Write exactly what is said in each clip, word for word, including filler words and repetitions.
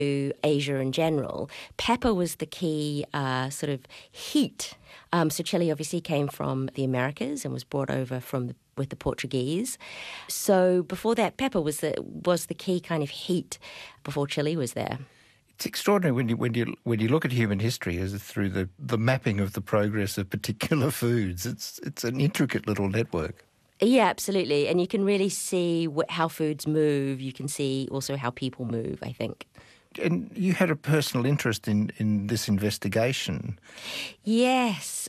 Asia in general, pepper was the key uh, sort of heat. Um, so chili obviously came from the Americas and was brought over from the, with the Portuguese. So before that, pepper was the was the key kind of heat before chili was there. It's extraordinary when you when you when you look at human history as through the, the mapping of the progress of particular foods. It's it's an intricate little network. Yeah, absolutely. And you can really see wh- how foods move. You can see also how people move, I think. And you had a personal interest in, in this investigation. Yes.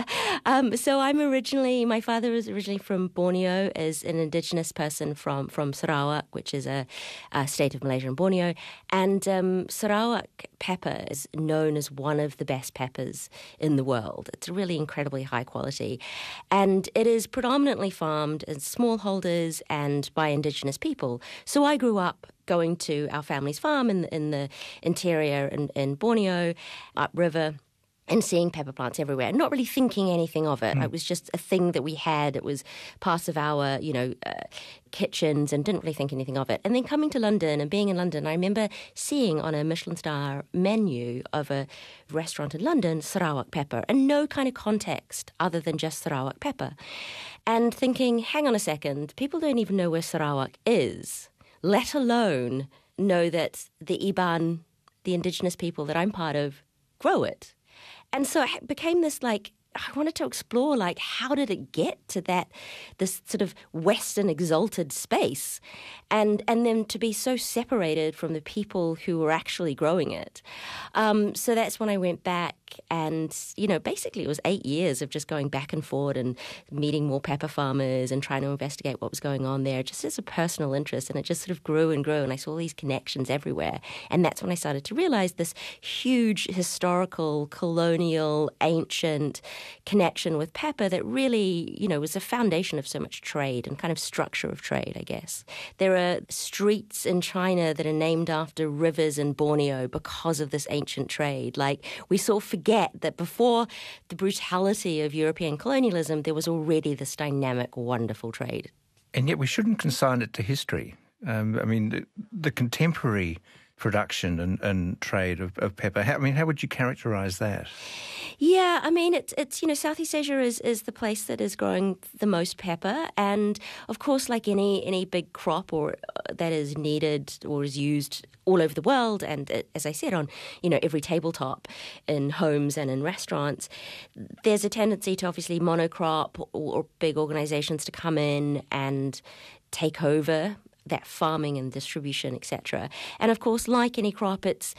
um, so I'm originally, my father was originally from Borneo, as an indigenous person from, from Sarawak, which is a, a state of Malaysia and Borneo. And um, Sarawak pepper is known as one of the best peppers in the world. It's really incredibly high quality. And it is predominantly farmed in smallholders and by indigenous people. So I grew up going to our family's farm in, in the interior in, in Borneo, upriver, and seeing pepper plants everywhere, not really thinking anything of it. Mm. It was just a thing that we had. It was part of our, you know, uh, kitchens, and didn't really think anything of it. And then coming to London and being in London, I remember seeing on a Michelin star menu of a restaurant in London, Sarawak pepper, and no kind of context other than just Sarawak pepper. And thinking, hang on a second, people don't even know where Sarawak is, let alone know that the Iban, the indigenous people that I'm part of, grow it. And so it became this, like, I wanted to explore, like, how did it get to that, this sort of Western exalted space? And and then to be so separated from the people who were actually growing it. Um, so that's when I went back and, you know, basically it was eight years of just going back and forward and meeting more pepper farmers and trying to investigate what was going on there, just as a personal interest. And it just sort of grew and grew, and I saw these connections everywhere. And that's when I started to realize this huge historical, colonial, ancient connection with pepper that really, you know, was the foundation of so much trade and kind of structure of trade, I guess. There are streets in China that are named after rivers in Borneo because of this ancient trade. Like, we sort of forget that before the brutality of European colonialism, there was already this dynamic, wonderful trade. And yet we shouldn't consign it to history. Um, I mean, the, the contemporary production and, and trade of, of pepper, how, I mean, how would you characterise that? Yeah, I mean, it's, it's you know, Southeast Asia is, is the place that is growing the most pepper. And, of course, like any any big crop or uh, that is needed or is used all over the world, and, uh, as I said, on, you know, every tabletop in homes and in restaurants, there's a tendency to obviously monocrop or, or big organizations to come in and take over that farming and distribution, et cetera. And of course, like any crop, it's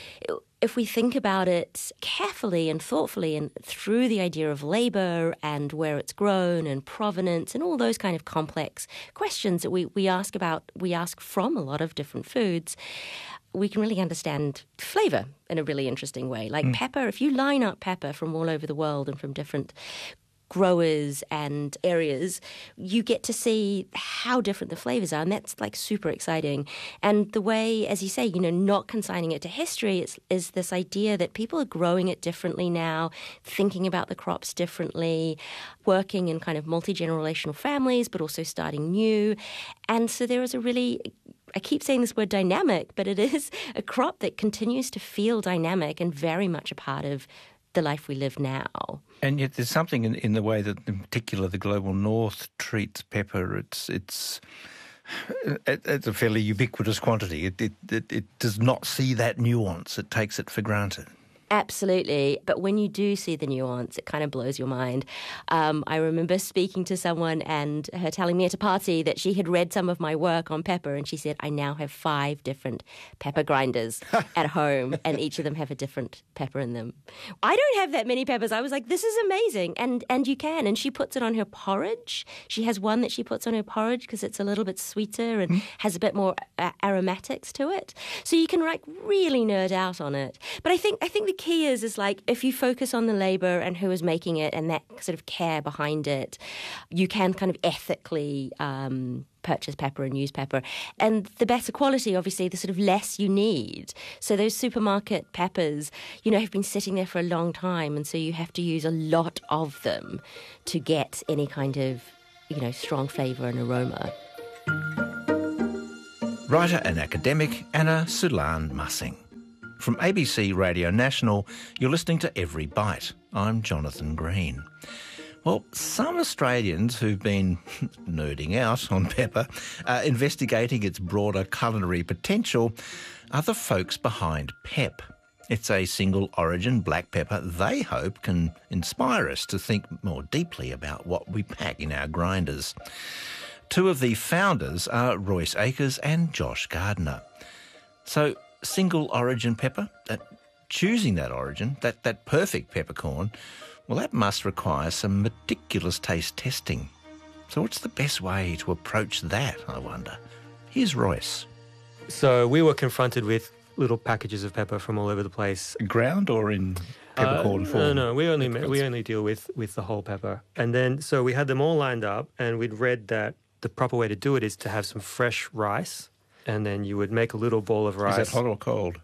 if we think about it carefully and thoughtfully and through the idea of labor and where it's grown and provenance and all those kind of complex questions that we, we ask about, we ask from a lot of different foods, we can really understand flavor in a really interesting way. Like mm. pepper, if you line up pepper from all over the world and from different growers and areas, you get to see how different the flavors are, and that's like super exciting. And the way, as you say, you know, not consigning it to history is, is this idea that people are growing it differently now, thinking about the crops differently, working in kind of multi-generational families, but also starting new. And so there is a really, I keep saying this word dynamic, but it is a crop that continues to feel dynamic and very much a part of the life we live now. And yet there's something in, in the way that, in particular, the global north treats pepper. It's it's it's a fairly ubiquitous quantity. It, it, it, it does not see that nuance. It takes it for granted. Absolutely. But when you do see the nuance, it kind of blows your mind. Um, I remember speaking to someone and her telling me at a party that she had read some of my work on pepper, and she said, I now have five different pepper grinders at home, and each of them have a different pepper in them. I don't have that many peppers. I was like, this is amazing. And and you can. And she puts it on her porridge. She has one that she puts on her porridge because it's a little bit sweeter and mm. has a bit more uh, aromatics to it. So you can like really nerd out on it. But I think I think the key is, is like if you focus on the labor and who is making it and that sort of care behind it, you can kind of ethically um, purchase pepper and use pepper. And the better quality, obviously, the sort of less you need. So those supermarket peppers, you know, have been sitting there for a long time, and so you have to use a lot of them to get any kind of, you know, strong flavour and aroma. Writer and academic Anna Sulan Masing. From A B C Radio National, you're listening to Every Bite. I'm Jonathan Green. Well, some Australians who've been nerding out on pepper, uh, investigating its broader culinary potential, are the folks behind Pep. It's a single origin black pepper they hope can inspire us to think more deeply about what we pack in our grinders. Two of the founders are Royce Akers and Josh Gardner. So, single origin pepper, that, choosing that origin, that, that perfect peppercorn, well, that must require some meticulous taste testing. So what's the best way to approach that, I wonder? Here's Royce. So we were confronted with little packages of pepper from all over the place. Ground or in peppercorn uh, form? No, no, we only we only deal with, with the whole pepper. And then, so we had them all lined up, and we'd read that the proper way to do it is to have some fresh rice, and then you would make a little ball of rice. Is that hot or cold?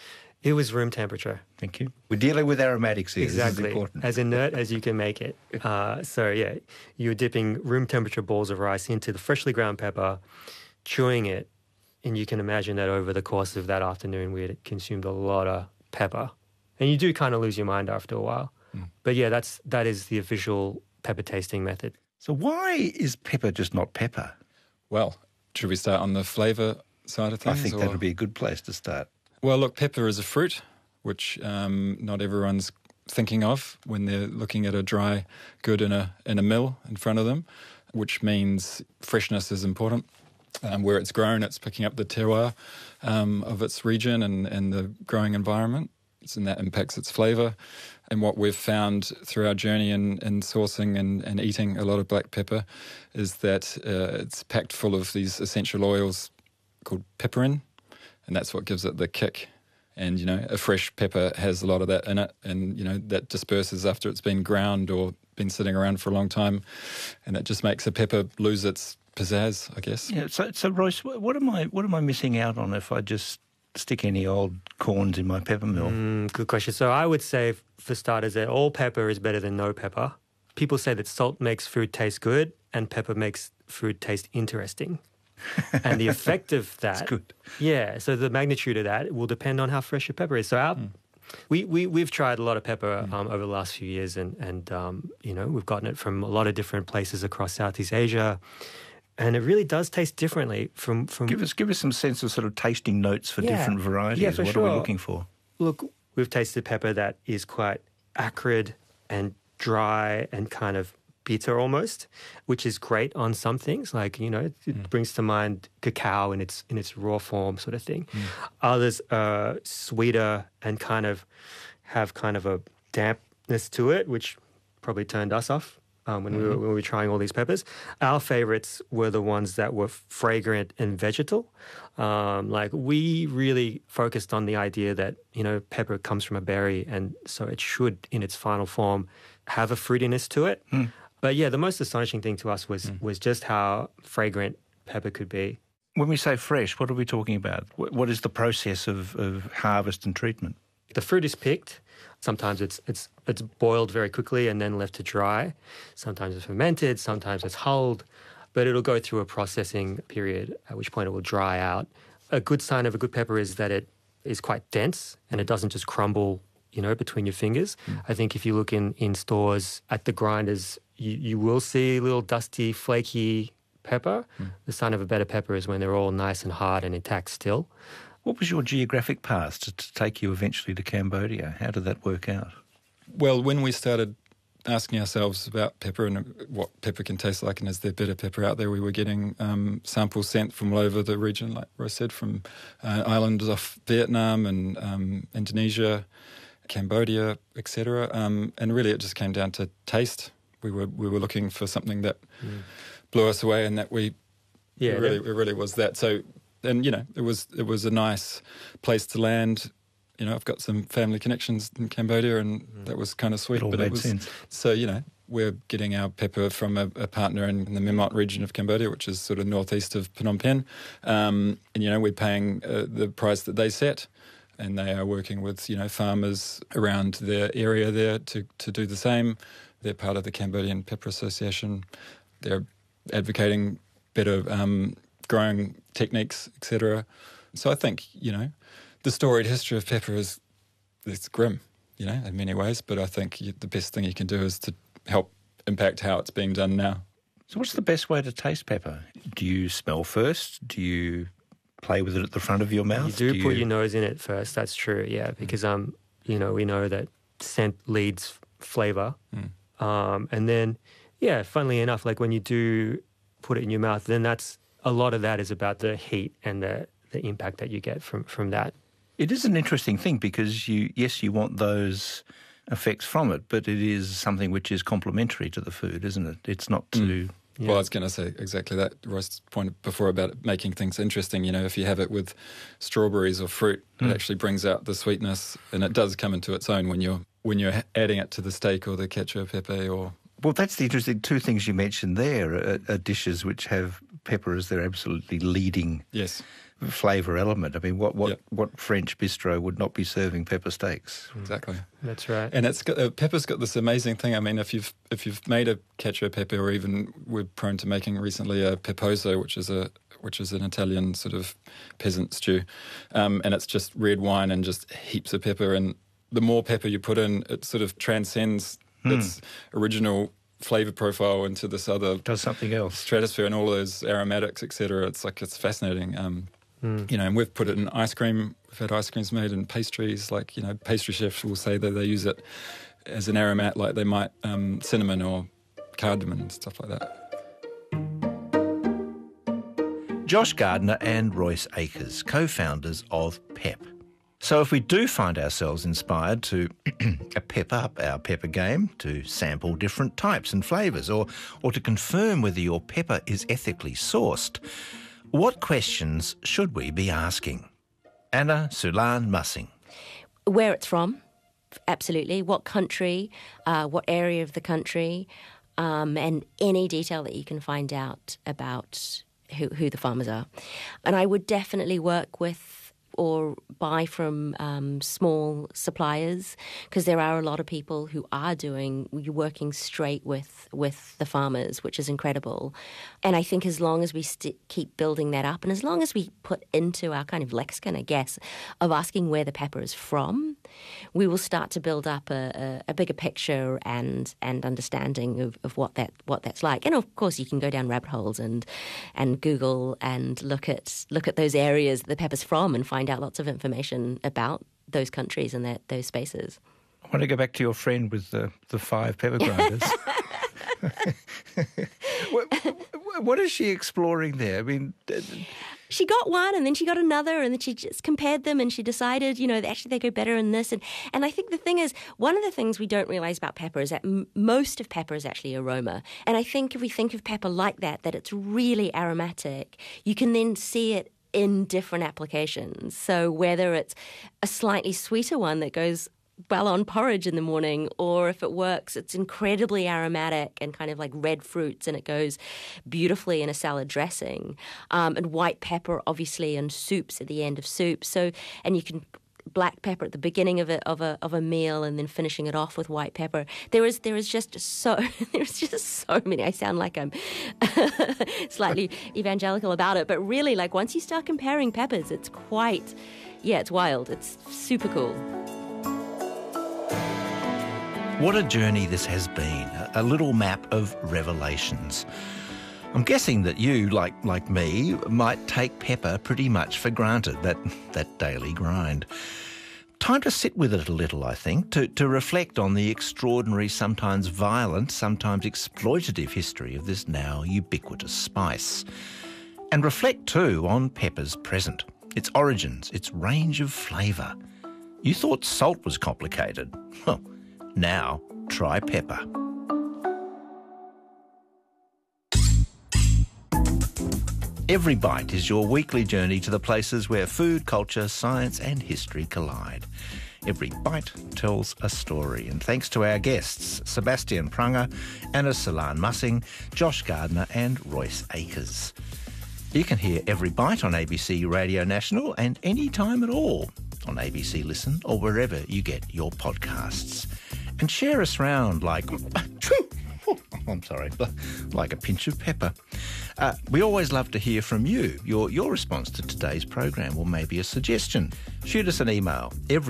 It was room temperature. Thank you. We're dealing with aromatics here. Exactly. This is important. As inert as you can make it. Uh, so, yeah, you're dipping room temperature balls of rice into the freshly ground pepper, chewing it, and you can imagine that over the course of that afternoon we had consumed a lot of pepper. And you do kind of lose your mind after a while. Mm. But, yeah, that's that is the official pepper tasting method. So why is pepper just not pepper? Well, should we start on the flavour side of things? I think or? that would be a good place to start. Well, look, pepper is a fruit, which um, not everyone's thinking of when they're looking at a dry good in a in a mill in front of them, which means freshness is important. Um, where it's grown, it's picking up the terroir um, of its region and, and the growing environment, and that impacts its flavour. And what we've found through our journey in, in sourcing and, and eating a lot of black pepper is that uh, it's packed full of these essential oils called piperin, and that's what gives it the kick. And, you know, a fresh pepper has a lot of that in it, and, you know, that disperses after it's been ground or been sitting around for a long time, and it just makes a pepper lose its pizzazz, I guess. Yeah. So, so Royce, what am I what am I missing out on if I just stick any old corns in my pepper mill? Mm, good question. So I would say, for starters, that all pepper is better than no pepper. People say that salt makes food taste good and pepper makes food taste interesting. And the effect of that, That's good. Yeah, so the magnitude of that will depend on how fresh your pepper is. So our, mm. we, we, we've tried a lot of pepper um, over the last few years, and, and um, you know, we've gotten it from a lot of different places across Southeast Asia. And it really does taste differently from... from give us give us some sense of sort of tasting notes for yeah. different varieties. Yeah, for what sure. are we looking for? Look, we've tasted pepper that is quite acrid and dry and kind of bitter almost, which is great on some things. Like, you know, it, it mm. brings to mind cacao in its in its raw form sort of thing. Mm. Others are sweeter and kind of have kind of a dampness to it, which probably turned us off. Um, when, mm-hmm. we were, when we were trying all these peppers. Our favourites were the ones that were fragrant and vegetal. Um, like, we really focused on the idea that, you know, pepper comes from a berry, and so it should, in its final form, have a fruitiness to it. Mm. But yeah, the most astonishing thing to us was, mm. was just how fragrant pepper could be. When we say fresh, what are we talking about? What is the process of, of harvest and treatment? The fruit is picked. Sometimes it's it's it's boiled very quickly and then left to dry. Sometimes it's fermented, sometimes it's hulled, but it'll go through a processing period, at which point it will dry out. A good sign of a good pepper is that it is quite dense and it doesn't just crumble, you know, between your fingers. Mm. I think if you look in, in stores at the grinders, you, you will see little dusty, flaky pepper. Mm. The sign of a better pepper is when they're all nice and hard and intact still. What was your geographic past to, to take you eventually to Cambodia? How did that work out? Well, when we started asking ourselves about pepper and what pepper can taste like, and is there better pepper out there, we were getting um, samples sent from all over the region, like Royce said, from uh, islands off Vietnam and um, Indonesia, Cambodia, et cetera. Um, and really it just came down to taste. We were we were looking for something that mm. blew us away, and that we yeah, really, it really was that. So... And, you know, it was it was a nice place to land. You know, I've got some family connections in Cambodia, and mm. that was kind of sweet. It all but made it was, sense. So, you know, we're getting our pepper from a, a partner in, in the Memot region of Cambodia, which is sort of northeast of Phnom Penh. Um, and, you know, we're paying uh, the price that they set, and they are working with, you know, farmers around their area there to, to do the same. They're part of the Cambodian Pepper Association. They're advocating better um growing techniques, et cetera. So I think, you know, the storied history of pepper is it's grim, you know, in many ways. But I think you, the best thing you can do is to help impact how it's being done now. So what's the best way to taste pepper? Do you smell first? Do you play with it at the front of your mouth? You do, do put you... your nose in it first. That's true, yeah, because um, you know, we know that scent leads flavour, mm. um, and then yeah, funnily enough, like when you do put it in your mouth, then that's a lot of that is about the heat and the the impact that you get from from that. It is an interesting thing because you yes, you want those effects from it, but it is something which is complementary to the food, isn't it? It's not to. Mm. Yeah. Well, I was going to say exactly that. Royce pointed before about making things interesting. You know, if you have it with strawberries or fruit, mm. it actually brings out the sweetness, and it does come into its own when you're when you're adding it to the steak or the cacio e pepe. Or well, that's the interesting two things you mentioned there are, are dishes which have pepper as their absolutely leading yes. flavour element. I mean, what what, yep. what French bistro would not be serving pepper steaks? Exactly, that's right. And it's got, uh, pepper's got this amazing thing. I mean, if you've if you've made a cacio e pepe, or even we're prone to making recently a peposo, which is a which is an Italian sort of peasant stew, um, and it's just red wine and just heaps of pepper. And the more pepper you put in, it sort of transcends hmm. its original flavour profile into this other does something else stratosphere and all those aromatics, et cetera. It's like it's fascinating. Um, Mm. You know, and we've put it in ice cream. We've had ice creams made in pastries. Like, you know, pastry chefs will say that they use it as an aromat, like they might um, cinnamon or cardamom and stuff like that. Josh Gardner and Royce Akers, co-founders of Pep. So if we do find ourselves inspired to pep up our pepper game, to sample different types and flavours, or or to confirm whether your pepper is ethically sourced, what questions should we be asking? Anna Sulan-Mussing. Where it's from, absolutely. What country, uh, what area of the country, um, and any detail that you can find out about who, who the farmers are. And I would definitely work with or buy from um, small suppliers, because there are a lot of people who are doing, you're working straight with with the farmers, which is incredible. And I think as long as we st- keep building that up, and as long as we put into our kind of lexicon, I guess, of asking where the pepper is from, we will start to build up a, a, a bigger picture and and understanding of, of what that what that's like. And of course, you can go down rabbit holes and and Google and look at look at those areas that the pepper's from and find out lots of information about those countries and that those spaces. I want to go back to your friend with the, the five pepper grinders. what, what is she exploring there? I mean, she got one and then she got another and then she just compared them and she decided, you know, actually they go better in this. And, and I think the thing is, one of the things we don't realise about pepper is that m- most of pepper is actually aroma. And I think if we think of pepper like that, that it's really aromatic, you can then see it in different applications. So whether it's a slightly sweeter one that goes well on porridge in the morning, or if it works, it's incredibly aromatic and kind of like red fruits and it goes beautifully in a salad dressing. Um, and white pepper, obviously, in soups at the end of soup. So, and you can black pepper at the beginning of a of a of a meal and then finishing it off with white pepper. There is there is just so there's just so many. I sound like I'm slightly evangelical about it, but really, like once you start comparing peppers, it's quite yeah, it's wild. It's super cool. What a journey this has been, a little map of revelations. I'm guessing that you, like like me, might take pepper pretty much for granted, that, that daily grind. Time to sit with it a little, I think, to, to reflect on the extraordinary, sometimes violent, sometimes exploitative history of this now ubiquitous spice. And reflect too on pepper's present, its origins, its range of flavour. You thought salt was complicated. Well, now try pepper. Every Bite is your weekly journey to the places where food, culture, science and history collide. Every Bite tells a story, and thanks to our guests, Sebastian Pranger, Anna Sulan-Mussing, Josh Gardner and Royce Akers. You can hear Every Bite on A B C Radio National and any time at all on A B C Listen or wherever you get your podcasts. And share us round like... I'm sorry, like a pinch of pepper. Uh, we always love to hear from you, your, your response to today's program or maybe a suggestion. Shoot us an email every